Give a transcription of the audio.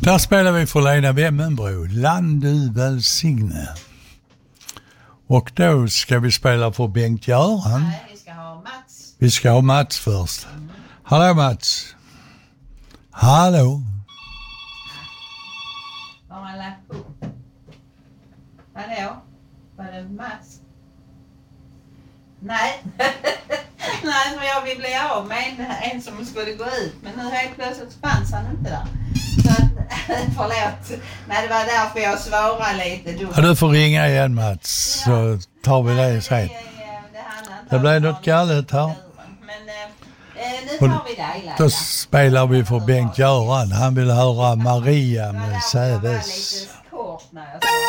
Där spelar vi för Lena Wemmenbro, Land du välsigne. Och då ska vi spela för Bengt-Göran. Nej, vi ska ha Mats. Vi ska ha Mats först. Hallå Mats. Hallå. Har man lagt på? Hallå? Var det Mats? Nej. Nej, för jag vill bli av med en som skulle gå ut. Men nu helt plötsligt fanns han inte där. Så att, förlåt. Nej, det var därför jag svarade lite dumt. Ja, du får ringa igen Mats, så tar vi det sen. Det blir något galet här. Men nu tar vi dig, Laila. Då spelar vi för Bengt-Göran. Han vill höra Maria med Säves. Jag var lite kort när jag sa